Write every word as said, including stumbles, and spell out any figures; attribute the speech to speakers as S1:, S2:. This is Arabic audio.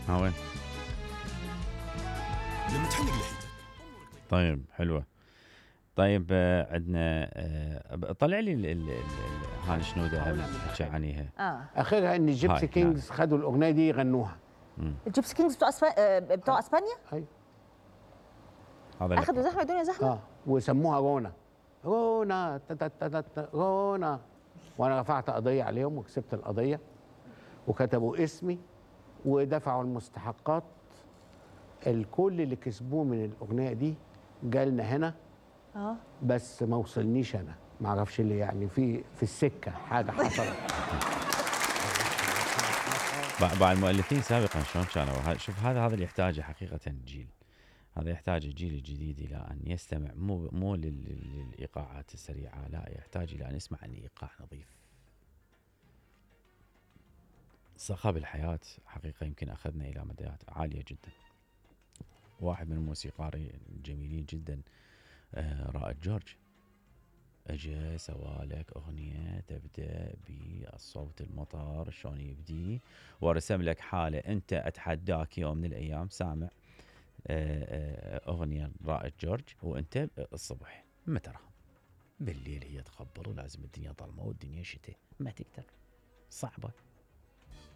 S1: ها وين؟ طيب حلوة. طيب آه عندنا آه طلع لي ال ال ال هاني شنودة هم حكى عنيها.
S2: اه
S3: اخرها ان الجيبسي كينجز خدوا الاغنيه دي يغنوها.
S2: الجيبسي كينجز بتوع أسبا... آه بتوع اسبانيا.
S3: ايوه
S2: هذا اخذوا زحمه الدنيا زحمه.
S3: اه وسموها رونا رونا تتتتت رونا، وانا رفعت قضيه عليهم وكسبت القضيه وكتبوا اسمي ودفعوا المستحقات. الكل اللي كسبوه من الاغنيه دي جالنا هنا
S2: اه
S3: بس ما وصلنيش انا، ما اعرفش ليه، يعني في في السكه حاجه حصلت.
S1: بعض المؤلفين سابقا شلون كانوا، شوف هذا هذا اللي يحتاجه حقيقه الجيل، هذا يحتاج الجيل الجديد الى ان يستمع مو مو للايقاعات السريعه، لا يحتاج الى ان يسمع عن ايقاع نظيف. صخب الحياه حقيقه يمكن اخذنا الى مدارات عاليه جدا. واحد من الموسيقارين الجميلين جدا آه رائد جورج اجى سوالك اغنيه تبدا بالصوت المطر شلون يبدي، ورسم لك حاله انت اتحداك يوم من الايام سامع اغنيه رائد جورج وانت الصبح ما تراها، بالليل هي تخبر ولازم الدنيا ظلمه والدنيا شتاء ما تقدر، صعبه.